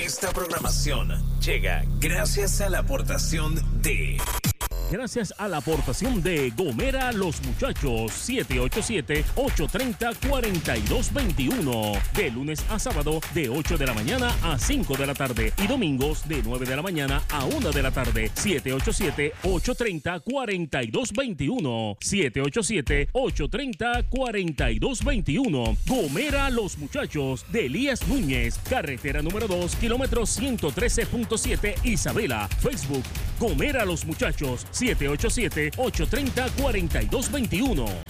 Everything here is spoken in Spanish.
Esta programación llega gracias a la aportación de... Gracias a la aportación de Gomera Los Muchachos, 787-830-4221. De lunes a sábado, de 8 de la mañana a 5 de la tarde. Y domingos, de 9 de la mañana a 1 de la tarde. 787-830-4221. 787-830-4221. Gomera Los Muchachos, de Elías Núñez. Carretera número 2, kilómetro 113.7, Isabela. Facebook, Gomera Los Muchachos, 787-830-4221.